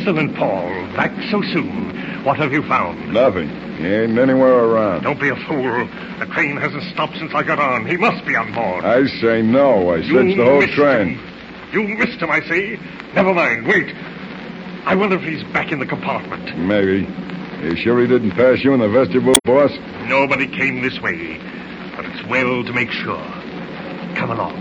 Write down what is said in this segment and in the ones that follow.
Excellent, Paul. Back so soon. What have you found? Nothing. He ain't anywhere around. Don't be a fool. The train hasn't stopped since I got on. He must be on board. I say no. I searched the whole train. You missed him, I see. Never mind. Wait. I wonder if he's back in the compartment. Maybe. You sure he didn't pass you in the vestibule, boss? Nobody came this way. But it's well to make sure. Come along.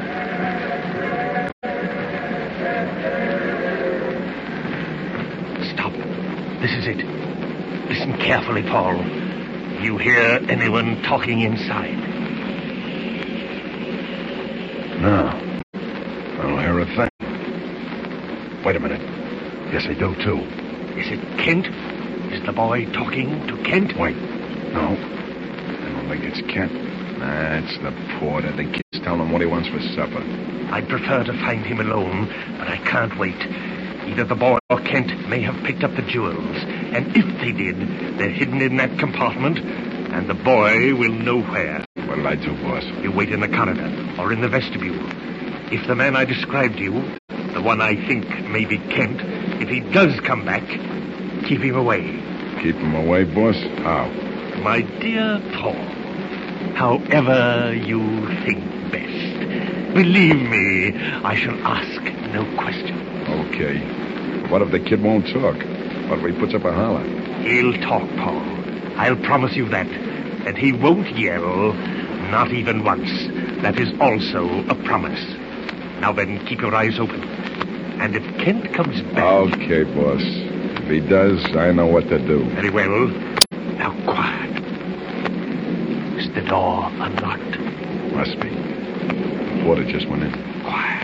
Stop. This is it. Listen carefully, Paul. You hear anyone talking inside? No. I don't hear a thing. Wait a minute. Yes, I do, too. Is it Kent? Is the boy talking to Kent? Wait. No. I don't think it's Kent. Nah, it's the porter. The kid's telling him what he wants for supper. I'd prefer to find him alone, but I can't wait. Either the boy or Kent may have picked up the jewels. And if they did, they're hidden in that compartment, and the boy will know where. What'll I do, boss? You wait in the corridor or in the vestibule. If the man I described to you, the one I think may be Kent, if he does come back, keep him away. Keep him away, boss? How? My dear Paul, however you think best. Believe me, I shall ask no question. Okay. What if the kid won't talk? What if he puts up a holler? He'll talk, Paul. I'll promise you that. And he won't yell, not even once. That is also a promise. Now then, keep your eyes open. And if Kent comes back... Okay, boss. If he does, I know what to do. Very well. Now, quiet. Is the door unlocked? Must be. The porter just went in. Quiet.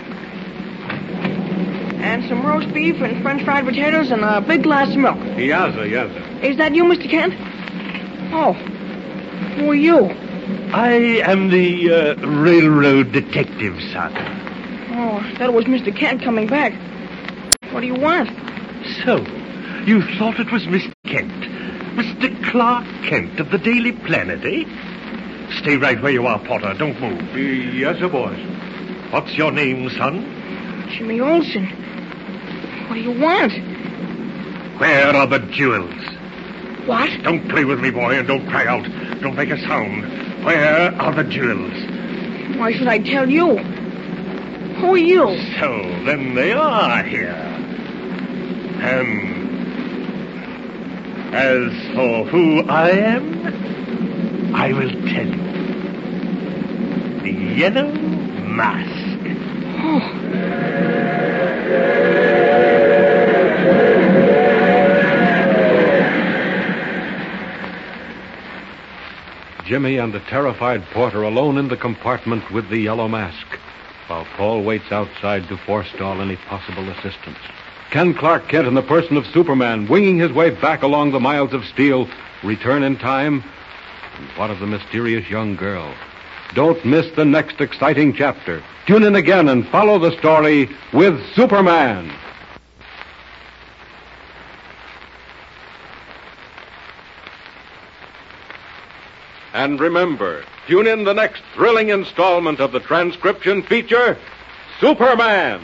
And some roast beef and French fried potatoes and a big glass of milk. Yasser. Is that you, Mr. Kent? Oh. Who are you? I am the railroad detective, son. Oh, I thought it was Mr. Kent coming back. What do you want? So, you thought it was Mr. Kent. Mr. Clark Kent of the Daily Planet, eh? Stay right where you are, Potter. Don't move. Yes, sir, boss. What's your name, son? Jimmy Olsen. What do you want? Where are the jewels? What? Don't play with me, boy, and don't cry out. Don't make a sound. Where are the jewels? Why should I tell you? Who are you? So, then they are here. As for who I am, I will tell you. The Yellow Mask. Oh. Jimmy and the terrified porter alone in the compartment with the Yellow Mask, while Paul waits outside to forestall any possible assistance. Can Clark Kent, in the person of Superman, winging his way back along the miles of steel, return in time? And what of the mysterious young girl? Don't miss the next exciting chapter. Tune in again and follow the story with Superman. And remember, tune in the next thrilling installment of the transcription feature, Superman.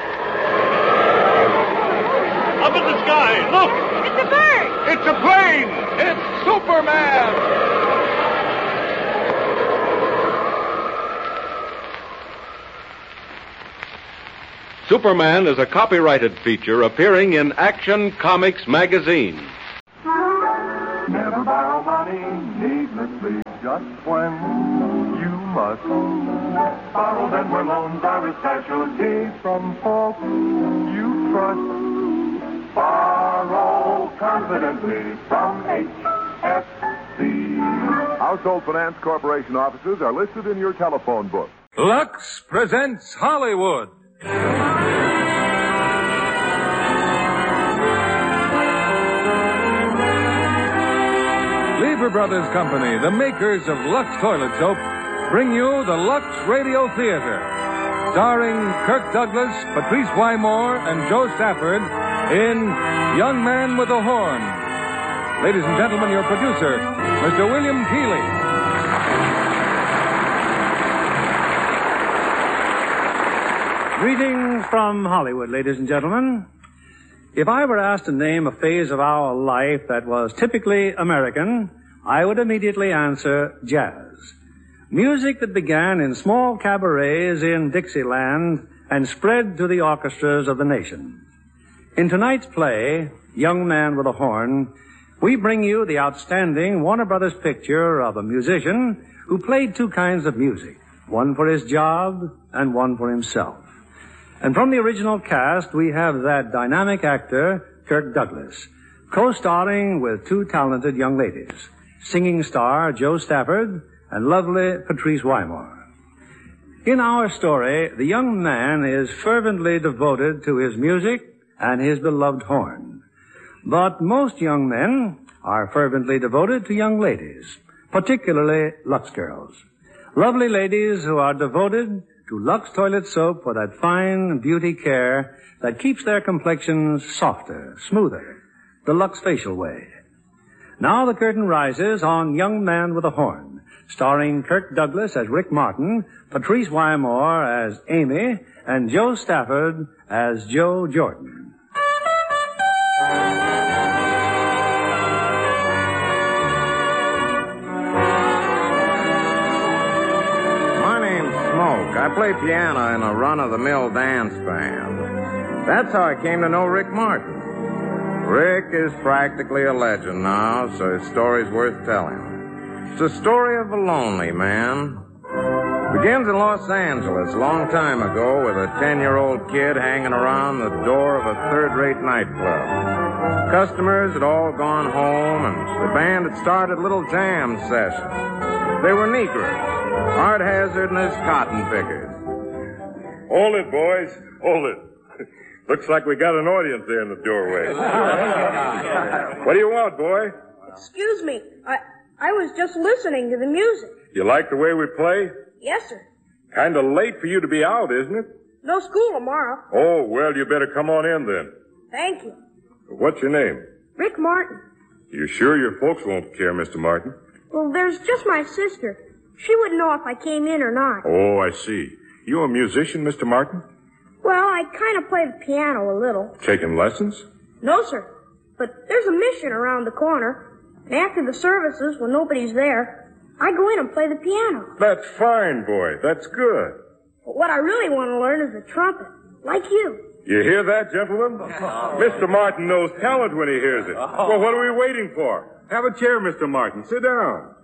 Up in the sky, look! It's a bird! It's a plane! It's Superman! Superman is a copyrighted feature appearing in Action Comics magazine. Never borrow money needlessly, just when you must. Borrowed and where loans are a specialty from folks you trust. Borrow confidently from HFC. Household Finance Corporation offices are listed in your telephone book. Lux presents Hollywood. Lever Brothers Company, the makers of Lux Toilet Soap, bring you the Lux Radio Theater, starring Kirk Douglas, Patrice Wymore, and Joe Stafford in Young Man with a Horn. Ladies and gentlemen, your producer, Mr. William Keighley. Greetings from Hollywood, ladies and gentlemen. If I were asked to name a phase of our life that was typically American, I would immediately answer jazz. Music that began in small cabarets in Dixieland and spread to the orchestras of the nation. In tonight's play, Young Man with a Horn, we bring you the outstanding Warner Brothers picture of a musician who played two kinds of music, one for his job and one for himself. And from the original cast, we have that dynamic actor, Kirk Douglas, co-starring with two talented young ladies, singing star Jo Stafford and lovely Patrice Wymore. In our story, the young man is fervently devoted to his music and his beloved horn. But most young men are fervently devoted to young ladies, particularly Lux girls. Lovely ladies who are devoted to Lux toilet soap for that fine beauty care that keeps their complexions softer, smoother, the Lux facial way. Now the curtain rises on Young Man with a Horn, starring Kirk Douglas as Rick Martin, Patrice Wymore as Amy, and Jo Stafford as Joe Jordan. I play piano in a run-of-the-mill dance band. That's how I came to know Rick Martin. Rick is practically a legend now, so his story's worth telling. It's a story of a lonely man. Begins in Los Angeles a long time ago with a 10-year-old kid hanging around the door of a third-rate nightclub. Customers had all gone home, and the band had started little jam sessions. They were Negroes. Art Hazard and his cotton pickers. Hold it, boys. Hold it. Looks like we got an audience there in the doorway. What do you want, boy? Excuse me. I was just listening to the music. You like the way we play? Yes, sir. Kind of late for you to be out, isn't it? No school tomorrow. Oh, well, you better come on in then. Thank you. What's your name? Rick Martin. You sure your folks won't care, Mr. Martin? Well, there's just my sister. She wouldn't know if I came in or not. Oh, I see. You a musician, Mr. Martin? Well, I kind of play the piano a little. Taking lessons? No, sir. But there's a mission around the corner. And after the services, when nobody's there, I go in and play the piano. That's fine, boy. That's good. But what I really want to learn is the trumpet, like you. You hear that, gentlemen? Mr. Martin knows talent when he hears it. Well, what are we waiting for? Have a chair, Mr. Martin. Sit down.